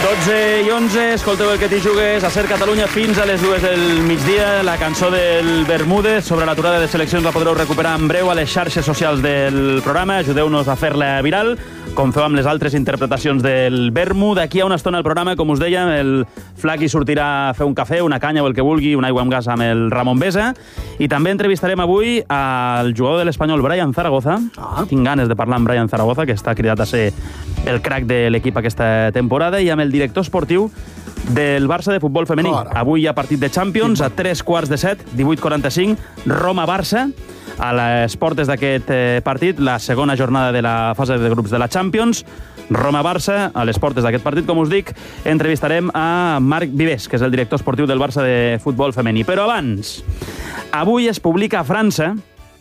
12 i 11, escolteu el que t'hi jugues a Ser Catalunya fins a les 2 del migdia. La cançó del Bermúdez sobre l'aturada de seleccions la podreu recuperar en breu a les xarxes socials del programa. Ajudeu-nos a fer-la viral, com feu amb les altres interpretacions del Bermú. D'aquí a una estona al programa, com us dèiem, el Flaqui sortirà a fer un cafè, una canya o el que vulgui, una aigua amb gas amb el Ramon Besa. I també entrevistarem avui al jugador de l'Espanyol, Brian Zaragoza. Tinc ganes de parlar amb Brian Zaragoza, que està cridat a ser el crac de l'equip aquesta temporada, i amb el director esportiu del Barça de futbol femení. Avui hi ha partit de Champions a 3:15, 18:45, Roma-Barça. A les portes d'aquest partit, la segona jornada de la fase de grups de la Champions. Roma-Barça, a les portes d'aquest partit, com us dic, entrevistarem a Marc Vives, que és el director esportiu del Barça de futbol femení. Però abans, avui es publica a França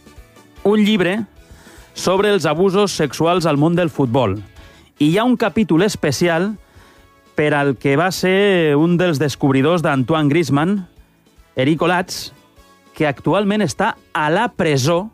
un llibre sobre els abusos sexuals al món del futbol. I hi ha un capítol especial per al que va ser un dels descobridors d'Antoine Griezmann, Eric Olatz, que actualment està a la presó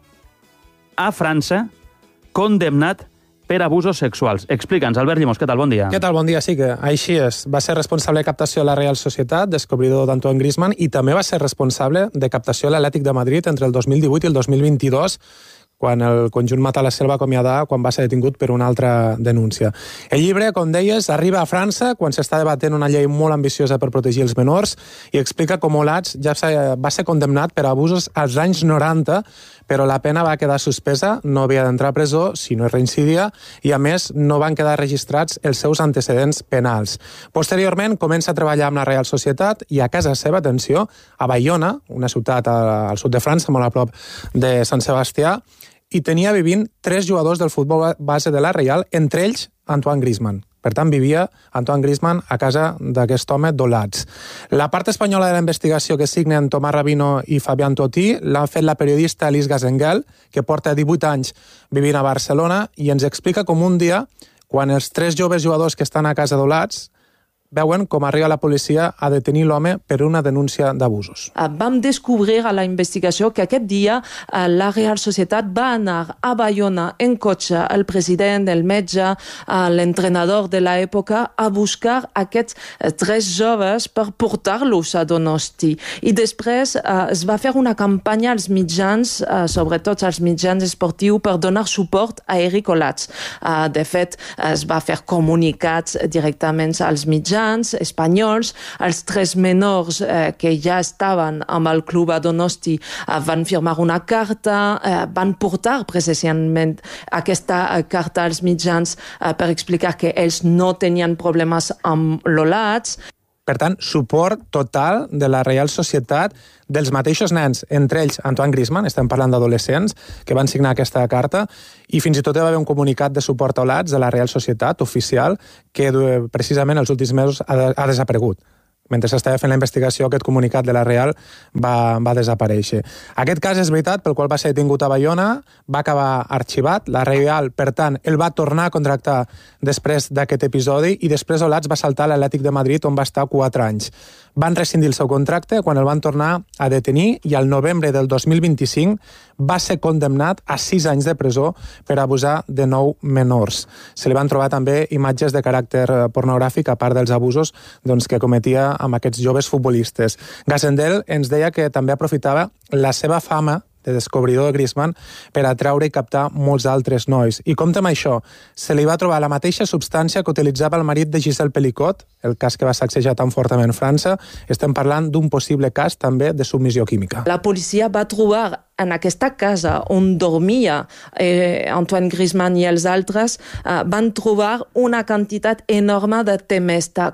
a França, condemnat per abusos sexuals. Explica'ns, Albert Llimós, què tal? Bon dia. Què tal? Bon dia, sí que així és. Va ser responsable de captació de la Real Societat, descobridor d'Antoine Griezmann, i també va ser responsable de captació de l'Atlètic de Madrid entre el 2018 i el 2022, quan el conjunt Mata-la-Selva el va acomiadar quan va ser detingut per una altra denúncia. El llibre, com deies, arriba a França quan s'està debatent una llei molt ambiciosa per protegir els menors i explica com Olatz ja va ser condemnat per abusos als anys 90, però la pena va quedar suspesa, no havia d'entrar a presó si no es reincidia i, a més, no van quedar registrats els seus antecedents penals. Posteriorment, comença a treballar amb la Real Societat i a casa seva, atenció, a Bayona, una ciutat al sud de França, molt a prop de Sant Sebastià, i tenia vivint 3 jugadors del futbol base de la Real, entre ells Antoine Griezmann. Per tant, vivia Antoine Griezmann a casa d'aquest home d'Olatz. La part espanyola de la investigació que signen Tomàs Rabino i Fabián Totí l'han fet la periodista Alice Gazengel, que porta 18 anys vivint a Barcelona, i ens explica com un dia, quan els 3 joves jugadors que estan a casa d'Olatz veuen com arriba la policia a detenir l'home per una denúncia d'abusos. Vam descobrir a la investigació que aquest dia la Real Societat va anar a Bayona en cotxe, el president, el metge, l'entrenador de l'època, a buscar aquests 3 joves per portar-los a Donosti. I després es va fer una campanya als mitjans, sobretot als mitjans esportius, per donar suport a Eric Olatz. De fet, es va fer comunicats directament als mitjans espanyols. Els 3 menors que ja estaven amb el club a Donosti van firmar una carta, van portar precisament aquesta carta als mitjans per explicar que ells no tenien problemes amb l'Olatz. Per tant, suport total de la Real Societat dels mateixos nens, entre ells Antoine Griezmann, estem parlant d'adolescents, que van signar aquesta carta, i fins i tot hi va haver un comunicat de suport a Olatz de la Real Societat oficial que precisament els últims mesos ha desaparegut. Mentre s'estava fent la investigació, aquest comunicat de la Real va desaparèixer. Aquest cas és veritat, pel qual va ser detingut a Bayona, va acabar arxivat. La Real, per tant, el va tornar a contractar després d'aquest episodi i després Olatz va saltar a l'Atlètic de Madrid, on va estar 4 anys. Van rescindir el seu contracte quan el van tornar a detenir i al novembre del 2025 va ser condemnat a 6 anys de presó per abusar de 9 menors. Se li van trobar també imatges de caràcter pornogràfic, a part dels abusos que cometia amb aquests joves futbolistes. Gazendel ens deia que també aprofitava la seva fama de descobridor de Griezmann per atraure i captar molts altres nois. I compte amb això, se li va trobar la mateixa substància que utilitzava el marit de Giselle Pelicot, el cas que va sacsejar tan fortament França. Estem parlant d'un possible cas també de submissió química. La policia va trobar en aquesta casa on dormia Antoine Griezmann i els altres, van trobar una quantitat enorme de temesta,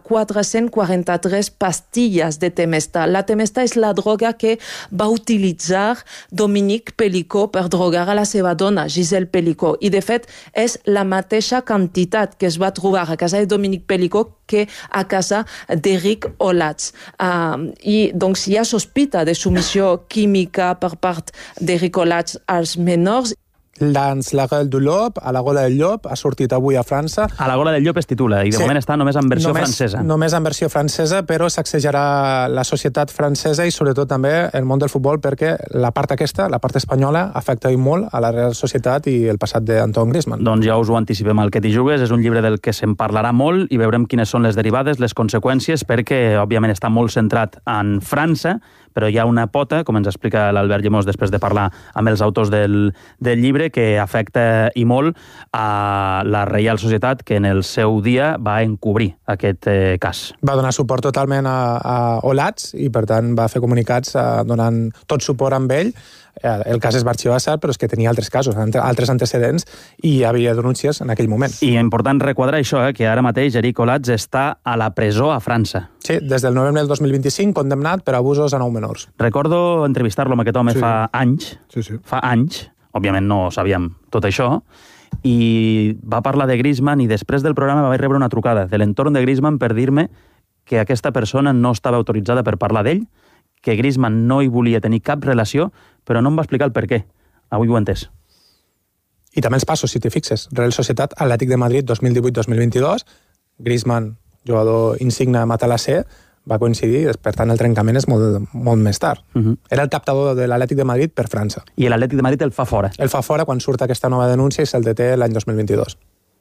443 pastilles de temesta. La temesta és la droga que va utilitzar Dominique Pelicot per drogar a la seva dona, Giselle Pelicot. I, de fet, és la mateixa quantitat que es va trobar a casa de Dominique Pelicot que a casa d'Eric Olatz. I, doncs, hi ha sospita de submissió química per part d'Eric Olatz als menors. Dans la Gueule du Llop, a la Gola del Llop, ha sortit avui a França. A la Gola del Llop es titula, i de moment està només en versió francesa. Només en versió francesa, però sacsejarà la societat francesa i sobretot també el món del futbol, perquè la part aquesta, la part espanyola, afecta molt a la Real Societat i el passat d'Antoine Griezmann. Doncs ja us ho anticipem al Que t'hi jugues, és un llibre del que se'n parlarà molt i veurem quines són les derivades, les conseqüències, perquè òbviament està molt centrat en França, però hi ha una pota, com ens explica l'Albert Llemós després de parlar amb els autors del llibre, que afecta i molt a la Reial Societat, que en el seu dia va encobrir aquest cas. Va donar suport totalment a Olatz i, per tant, va fer comunicats donant tot suport amb ell. El cas es va arxivar, però és que tenia altres casos, altres antecedents, i hi havia denúncies en aquell moment. I important requadrar això, que ara mateix Eric Olatz està a la presó a França. Sí, des del novembre del 2025, condemnat per abusos a 9 menors. Recordo entrevistar-lo amb aquest home fa anys. Fa anys. Òbviament no sabíem tot això. I va parlar de Griezmann i després del programa va rebre una trucada de l'entorn de Griezmann per dir-me que aquesta persona no estava autoritzada per parlar d'ell, que Griezmann no hi volia tenir cap relació, però no em va explicar el per què. Avui ho he entès. I també els passos, si t'hi fixes. Real Societat, Atlètic de Madrid 2018-2022, Griezmann, jugador insigne matalasser, va coincidir, per tant el trencament és molt més tard. Era el captador de l'Atlètic de Madrid per França. I l'Atlètic de Madrid el fa fora. El fa fora quan surt aquesta nova denúncia i se'l deté l'any 2022.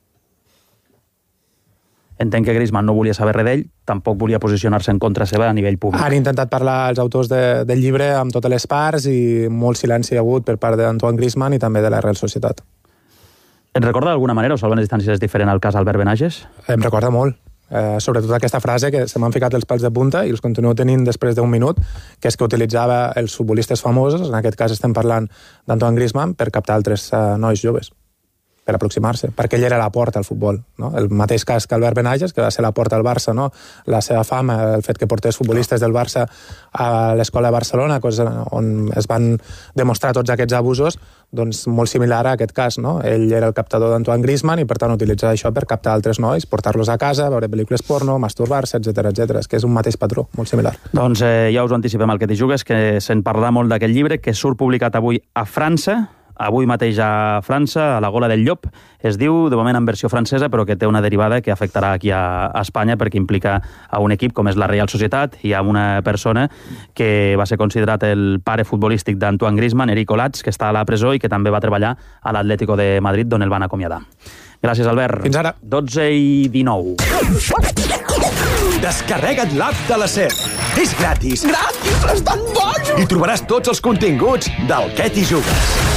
Entenc que Griezmann no volia saber res d'ell, tampoc volia posicionar-se en contra seva a nivell públic. Han intentat parlar els autors del llibre amb totes les parts i molt silenci ha hagut per part d'Antoine Griezmann i també de la Real Societat. Et recorda d'alguna manera, o salvant les distàncies, és diferent al cas Albert Benages? Em recorda molt. Sobretot aquesta frase que se m'han ficat els pèls de punta i els continuo tenint després d'un minut, que és que utilitzava els futbolistes famosos, en aquest cas estem parlant d'Antoine Griezmann, per captar altres nois joves, per aproximar-se, perquè ell era la porta al futbol, no? El mateix cas que Albert Benages, que va ser la porta al Barça, no? La seva fama, el fet que portés futbolistes del Barça a l'escola de Barcelona, on es van demostrar tots aquests abusos, doncs molt similar a aquest cas, no? Ell era el captador d'Antoine Griezmann i, per tant, utilitzar això per captar altres nois, portar-los a casa, veure pel·lícules porno, masturbar-se, etc. És que és un mateix patró, molt similar. Doncs ja us ho anticipem al Que t'hi jugues, que se'n parlarà molt d'aquest llibre, que surt publicat avui a França, avui mateix a França, a la Gola del Llop. Es diu, de moment, en versió francesa, però que té una derivada que afectarà aquí a Espanya perquè implica a un equip com és la Real Societat i a una persona que va ser considerat el pare futbolístic d'Antoine Griezmann, Eric Olatz, que està a la presó i que també va treballar a l'Atlético de Madrid, d'on el van acomiadar. Gràcies, Albert. Fins ara. 12:19. Descarrega't l'app de la SER. És gratis. Gratis, és tan boig! I trobaràs tots els continguts del Que t'hi jugues.